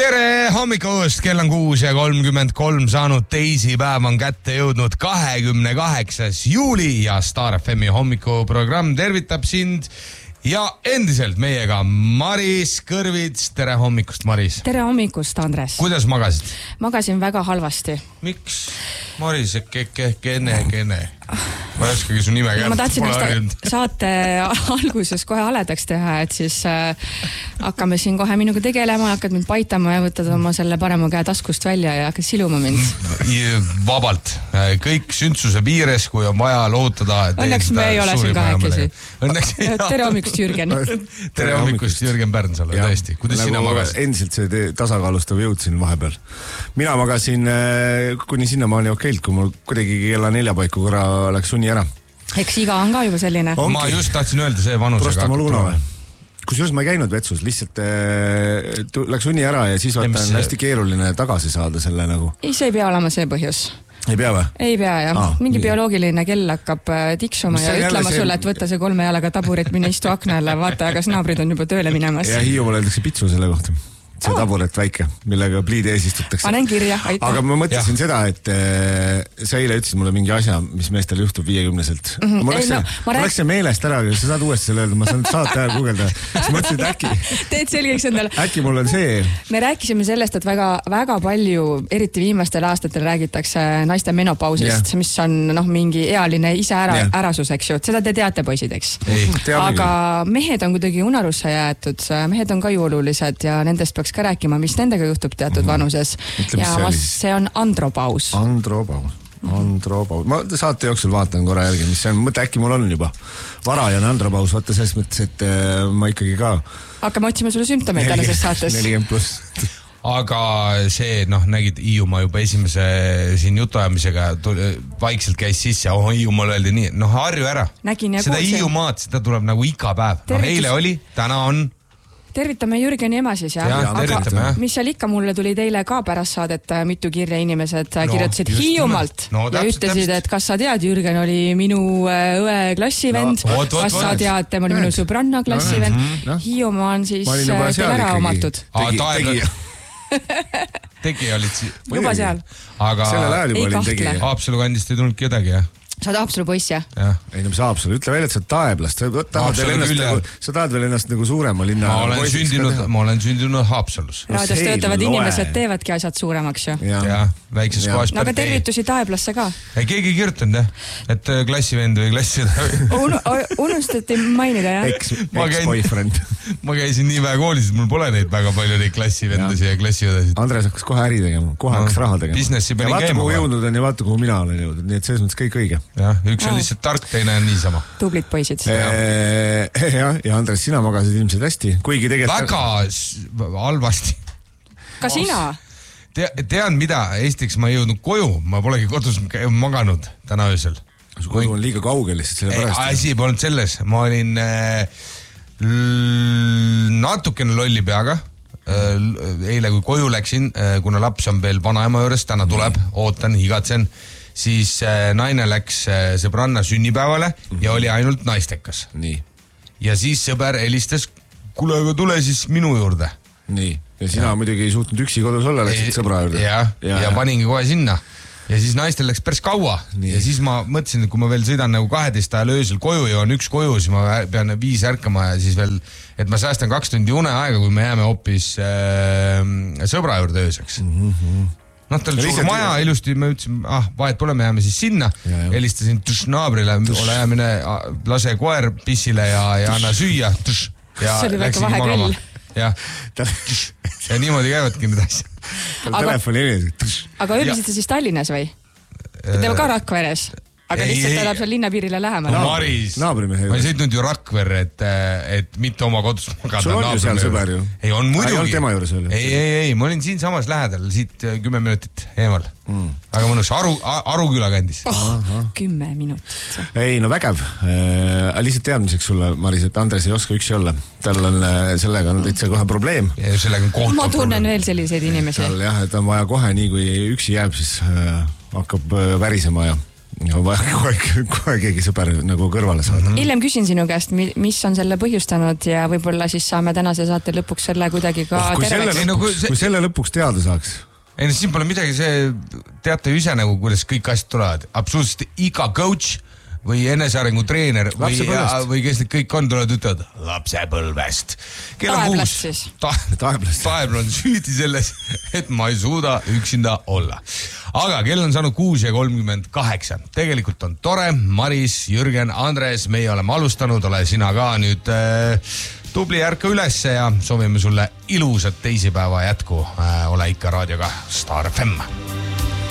Tere hommikust, kell on 6:33 saanud, teisipäev on kätte jõudnud 28. juuli ja Star FM hommikuprogramm tervitab sind ja endiselt meiega Maris Kõrvits. Tere hommikust, Maris. Tere hommikust, Andres. Kuidas magasid? Magasin väga halvasti. Miks? Maris, kene. Ma ei oskagi su nime kätte. Ma tahtsin saate alguses kohe haledaks teha, et siis hakkame siin kohe minuga tegelema ja hakkad mind paitama ja võtad oma selle parema käe taskust välja ja hakkad siluma mind. Vabalt. Kõik sündsuse piires, kui on vaja lootada. Õnneks me ei ole siin kahekesi. Tere hommikust, Jürgen. Tere hommikust, Jürgen Pärnsalu, tõesti. Kuidas sina magasid? Endiselt see tasakaalustav jõud siin vahepeal. Mina magasin kuni sinnamaani okeilt, kui mul kuidagi kella 4 paiku korra läks uni ära. Eks iga on ka juba selline. Ma just tahtsin öelda see vanusega. Kusjuures ma ei käinud vetsus, lihtsalt läks uni ära ja siis vaata on hästi keeruline tagasi saada selle nagu. Ei, see ei pea olema see põhjus. Ei pea või? Ei pea, jah. Mingi bioloogiline kell hakkab tiksuma ja ütlema sulle, et võtta see 3 jalaga taburit, mine istu aknale, vaata, kas naabrid on juba tööle minemas. Ja Hiiumaal öeldakse pitsu selle kohta. See taburet väike, millega pliid ees istutakse. Panen kirja, aitäh. Aga ma mõtlesin seda, et sa eile ütlesid mulle mingi asja, mis meestel juhtub 50-selt. Ma läks see meelest ära, sa saad uuesti selle öelda, ma saan saate ajal guugelda. Siis mõtlesin, et äkki... Teed selgeks endale. Äkki mul on see... Me rääkisime sellest, et väga palju, eriti viimastel aastatel räägitakse naiste menopausist, mis on mingi ealine ise ärasus, eks ju. Seda te teate, poisid, eks? Aga mehed on kuidagi unarusse jäetud. Mehed on ka ju olulised ja nendest peaks ka rääkima, mis nendega juhtub teatud vanuses. Ja see on andropaus. Andropaus. Ma saate jooksul vaatan korra järgi, mis see on. Mõte äkki mul on juba varajane andropaus. Vaata selles mõttes, et ma ikkagi ka... Hakkame otsima sulle sümptomeid tänases saates. 40+. Aga see, nägid Hiiumaa juba esimese siin jutuajamisega vaikselt käis sisse. Hiiumaal öeldi nii, harju ära. Seda Hiiumaad, seda tuleb nagu iga päev. Eile oli, täna on... Tervitame Jürgeni ema siis, jah? Aga mis seal ikka mulle tuli teile ka pärast saadet mitu kirja inimesed kirjutasid Hiiumaalt ja ütlesid, et kas sa tead, Jürgen oli minu õe klassivend, kas sa tead, tema oli minu sõbranna klassivend. Hiiumaa on siis teil ära omatud. Tegi olid siis. Juba seal. Aga sellel ajal juba olin tegi. Haapsalu kandist ei tulnud kedagi, jah? Sa oled Haapsalu poiss, jah? Ei, mis Haapsalu? Ütle välja, et sa oled Taeblast. Sa tahad veel ennast nagu suurema linna... Ma olen sündinud Haapsalus. Raadios töötavad inimesed teevadki asjad suuremaks, ju. Jah, väikses kohas. Aga tervitusi Taeblasse ka. Keegi ei kirjutanud, jah? Et klassivend või klassivend. Unustati mainida, jah? Ex-boyfriend. Ma käisin nii vähe koolis, et mul pole neid väga palju neid klassivendusi ja klassiõdesid. Andres hakkas kohe äri tegema, kohe hakkas raha tegema. Businessi peale käima. Ja vaata, kuhu jõudnud on ja vaata, kuhu mina olen jõudnud. Nii et selles mõttes kõik õige. Jah, üks on lihtsalt tark, teine on niisama. Tublid poisid. Ja Andres, sina magasid ilmselt hästi, kuigi tegelikult... Väga halvasti. Ka sina? Tean mida, esiteks ma ei jõudnud koju, ma polegi kodus maganud täna öösel. Su kodu on liiga kaugel lihtsalt selle pärast. Asi polnud selles, ma olin natukene lolli peaga. Eile kui koju läksin, kuna laps on veel vanaema juures, täna tuleb, ootan, higatsen, siis naine läks sõbranna sünnipäevale ja oli ainult naistekas. Nii. Ja siis sõber helistas, kuule, aga tule siis minu juurde. Nii. Ja sina muidugi ei suutnud üksi kodus olla, läksid sõbra juurde. Ja paningi kohe sinna. Ja siis naistel läks päris kaua. Nii. Ja siis ma mõtlesin, et kui ma veel sõidan nagu 12 ajal öösel koju ja on üks koju, siis ma pean 5 ärkama ja siis veel, et ma säästan 2 tundi une aega, kui me jääme hoopis sõbra juurde ööseks. Tal suur maja, ilusti me ütlesin, vahet pole, me jääme siis sinna. Helistasin naabrile, ole jäämine, lase koer pissile ja anna süüa. Ja see oli väga vahe küll. Ja niimoodi käivadki need asjad. Aga ööbisite siis Tallinnas või? Teema ka Rakveres? Aga lihtsalt ta läheb seal linnapiirile lähemale. Maris, ma ei sõitnud ju Rakverre, et mitte oma kodus magada. Sul on ju seal sõber ju? Ei, on muidugi. Ei olnud tema juures veel? Ei, ma olin siin samas lähedal, siit 10 minutit eemal. Aga mõnus, Aruküla kandis. 10 minutit. Ei, no vägev. Lihtsalt teadmiseks sulle, Maris, et Andres ei oska üksi olla. Tal on sellega täitsa kohe probleem. Ma tunnen veel selliseid inimesi. Jah, et on vaja kohe nii, kui üksi jääb, siis hakkab värisema ja kohe keegi sõber nagu kõrvale saada. Hiljem küsin sinu käest, mis on selle põhjustanud ja võib-olla siis saame tänase saate lõpuks selle kuidagi ka terveks. Kui selle lõpuks teada saaks. Ei, siin pole midagi, see teate ju ise nagu, kuidas kõik asjad tulevad. Absoluutselt iga coach või enesearengu treener või kes need kõik on, tulevad ütlevad lapsepõlvest. Taeblast on süüdi selles, et ma ei suuda üksinda olla. Aga kell on saanud 6:38. Tegelikult on tore. Maris, Jürgen, Andres, meie oleme alustanud, ole sina ka nüüd tubli, ärka ülesse ja soovime sulle ilusat teisipäeva jätku. Ole ikka raadioga Star FM.